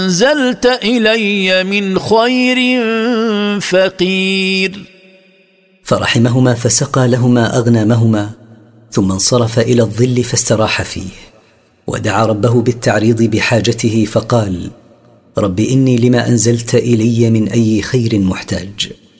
أنزلت إلي من خير فقير. فرحمهما فسقى لهما أغنامهما، ثم انصرف إلى الظل فاستراح فيه، ودعا ربه بالتعريض بحاجته فقال: رب إني لما أنزلت إلي من أي خير محتاج.